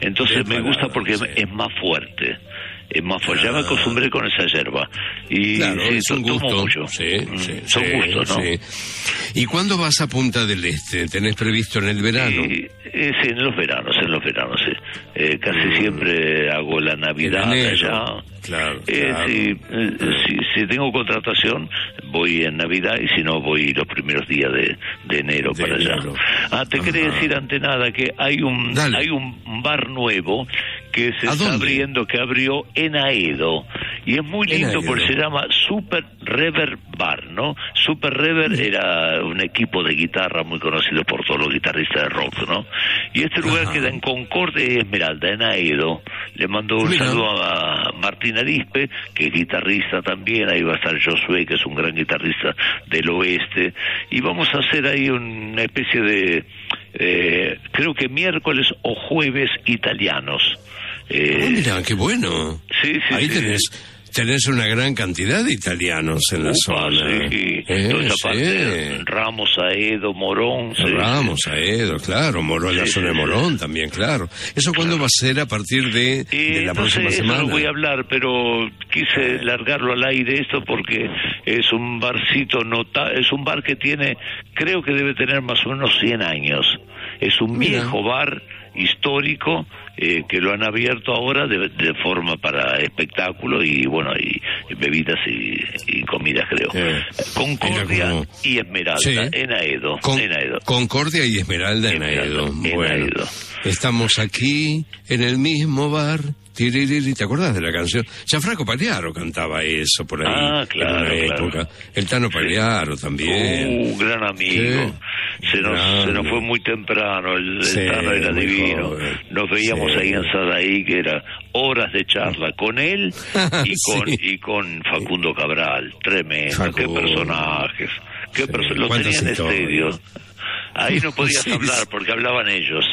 Entonces me gusta porque es más fuerte. Es más fuerte. Ya me acostumbré con esa yerba. Y claro, sí, es un tomo gusto. mucho. Son gustos, ¿no? Sí. ¿Y cuándo vas a Punta del Este? ¿Tenés previsto en el verano? Sí, en los veranos, sí. Casi siempre hago la Navidad allá. Claro. Si tengo contratación, voy en Navidad, y si no, voy los primeros días de enero para allá. Te quería decir ante nada que hay un bar nuevo que se está abriendo, que abrió en Aedo, y es muy lindo porque se llama Super Reverb Bar, ¿no? Super Reverb era un equipo de guitarra muy conocido por todos los guitarristas de rock, ¿no? Y este lugar queda en Concordia y Esmeralda, en Aedo. Le mando un saludo a Martín Arispe, que es guitarrista también. Ahí va a estar Josué, que es un gran guitarrista del oeste, y vamos a hacer ahí una especie de creo que miércoles o jueves italianos. Mira, qué bueno. Sí, ahí tenés una gran cantidad de italianos en la zona. Sí. Toda esa parte, Ramos, Aedo, Morón. Ramos, Aedo, claro, Morón, la zona de Morón también, claro. ¿Eso cuándo va a ser? ¿A partir de la próxima semana? No voy a hablar, pero quise largarlo al aire esto porque es un barcito es un bar que tiene, creo que debe tener más o menos 100 años. Es un viejo bar histórico que lo han abierto ahora de forma para espectáculo y bueno, y bebidas y comidas, creo. Concordia y Esmeralda, en Aedo. Concordia y Esmeralda en Aedo. Bueno, estamos aquí en el mismo bar. ¿Te acordás de la canción? Gianfranco Pagliaro cantaba eso por ahí. Claro, en una época. El Tano Pagliaro también. Gran amigo. Se nos fue muy temprano. El Tano era divino. Joven. Nos veíamos ahí en Sadaí, que era horas de charla con él y con Facundo Cabral. Tremendo. Qué personajes. Los tenían en estéreo. Ahí no podías hablar porque hablaban ellos.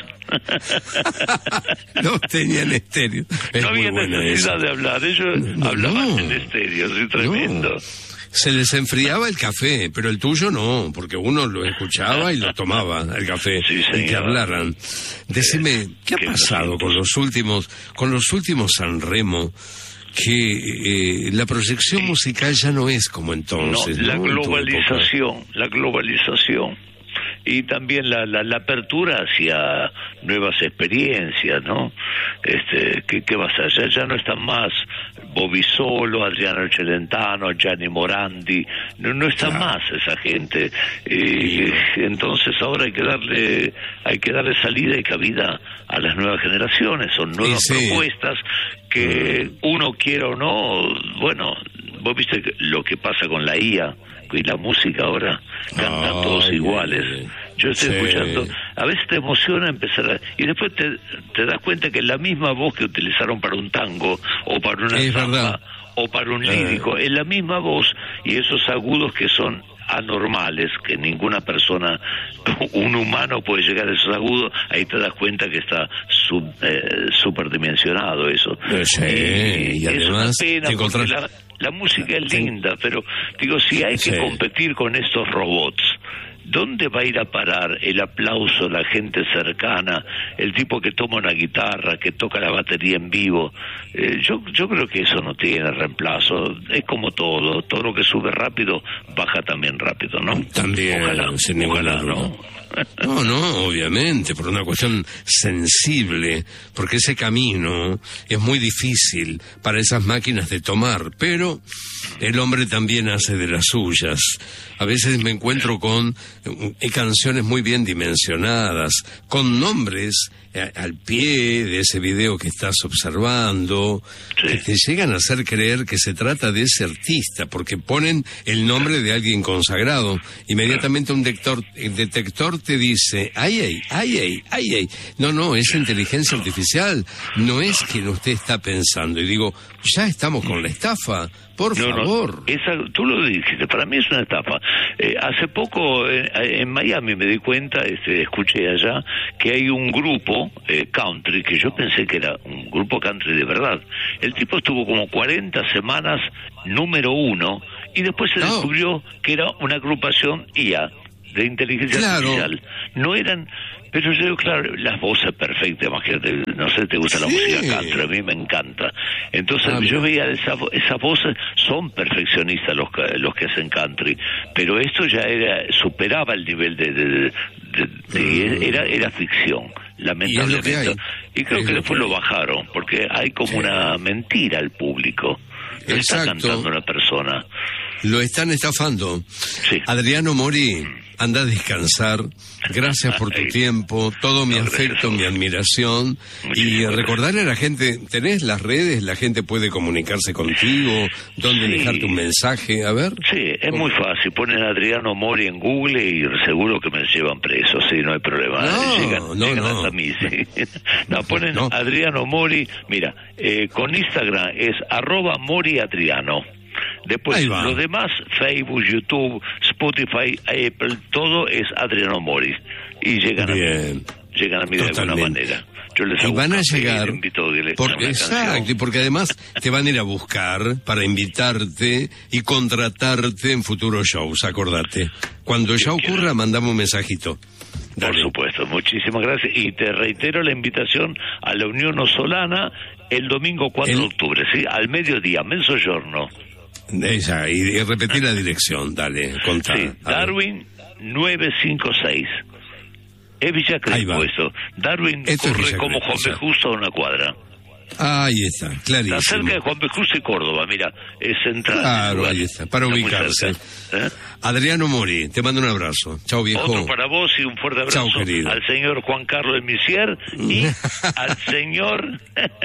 No tenían estéreo. No había necesidad de hablar, ellos hablaban en estéreo, sí, tremendo. Se les enfriaba el café, pero el tuyo no, porque uno lo escuchaba y lo tomaba, el café, y que hablaran. Decime, ¿qué ha pasado con los últimos San Remo? Que la proyección musical ya no es como entonces. La globalización. Y también la apertura hacia nuevas experiencias, ¿no? ¿Qué vas a hacer? Ya no están más Bobby Solo, Adriano Celentano, Gianni Morandi, no está más esa gente. Entonces ahora hay que darle salida y cabida a las nuevas generaciones. Son nuevas propuestas que uno quiera o no. Bueno, vos viste lo que pasa con la IA y la música ahora, cantan todos iguales. Yo estoy escuchando, a veces te emociona empezar y después te das cuenta que la misma voz que utilizaron para un tango o para una samba o para un lírico es la misma voz, y esos agudos que son anormales, que ninguna persona, un humano puede llegar a esos agudos, ahí te das cuenta que está superdimensionado eso. Y además es una pena porque la música es linda, pero digo, si hay que competir con estos robots, ¿dónde va a ir a parar el aplauso, la gente cercana, el tipo que toma una guitarra, que toca la batería en vivo? Yo creo que eso no tiene reemplazo. Es como todo lo que sube rápido, baja también rápido, ¿no? También, sin ninguna duda. No, obviamente, por una cuestión sensible, porque ese camino es muy difícil para esas máquinas de tomar, pero el hombre también hace de las suyas. A veces me encuentro con canciones muy bien dimensionadas, con nombres al pie de ese video que estás observando, que te llegan a hacer creer que se trata de ese artista, porque ponen el nombre de alguien consagrado. Inmediatamente un detector te dice, ay. No, es inteligencia artificial, no es quien usted está pensando. Y digo, ya estamos con la estafa. Por favor. Tú lo dijiste, para mí es una estafa. Hace poco en Miami me di cuenta, escuché allá, que hay un grupo country, que yo pensé que era un grupo country de verdad. El tipo estuvo como 40 semanas número 1, y después se descubrió que era una agrupación IA, de inteligencia artificial. No eran... Pero yo, claro, las voces perfectas, imagínate, no sé, te gusta la música country, a mí me encanta. Entonces yo veía esas voces, son perfeccionistas los que hacen country, pero esto ya superaba el nivel era ficción, lamentablemente. Y creo que después lo bajaron, porque hay como una mentira al público. No está cantando una persona. Lo están estafando. Sí. Adriano Mori, anda a descansar. Gracias por tu tiempo, todo mi afecto, mi admiración. Y recordarle a la gente, ¿tenés las redes? La gente puede comunicarse contigo, dónde dejarte un mensaje, a ver. Sí, es muy fácil, ponen Adriano Mori en Google y seguro que me llevan preso, sí, no hay problema. Llegan hasta mí, sí. Ponen Adriano Mori, mira, con Instagram es @MoriAdriano. Después, lo demás, Facebook, YouTube, Spotify, Apple, todo es Adriano Mori. Y llegan a mí de alguna manera. Yo les hago van a llegar, exacto, porque además te van a ir a buscar para invitarte y contratarte en futuros shows, acordate. Cuando ya ocurra, mandame un mensajito. Por supuesto, muchísimas gracias. Y te reitero la invitación a la Unión Ossolana el domingo 4 de octubre, ¿sí? Al mediodía, mezzogiorno. Esa, y repetir la dirección, dale, contá. Sí, Darwin 956. Es Villa Crespo eso. Darwin corre como Juan B. Justo a una cuadra. Ahí está, clarísimo. Está cerca de Juan B. Justo y Córdoba, mira, es central. Claro, ahí está, para ubicarse. Adriano Mori, te mando un abrazo. Chao, viejo. Otro para vos y un fuerte abrazo. Chao, querido. Al señor Juan Carlos de Misier y al señor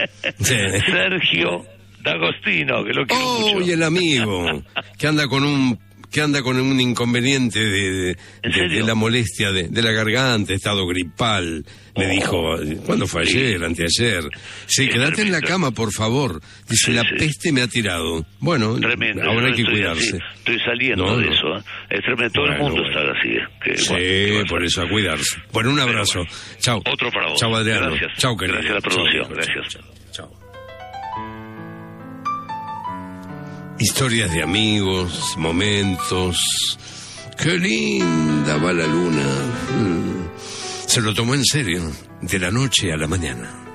Sergio D'Agostino, que lo quiero mucho. Y el amigo, que anda con un inconveniente de la molestia de la garganta, estado gripal, me dijo, ¿cuándo fue? Ayer, anteayer. Sí, quédate en la cama, por favor. Dice, la peste me ha tirado. Bueno, tremendo, ahora hay que cuidarse. Estoy saliendo de eso, Es tremendo, todo el mundo está así. Por eso, a cuidarse. Bueno, un abrazo. Chao. Otro para vos. Chao, Adriano. Gracias. Chao, querido. Gracias a la producción. Gracias. Chao. Historias de amigos, momentos. Qué linda va la luna. Se lo tomó en serio, de la noche a la mañana.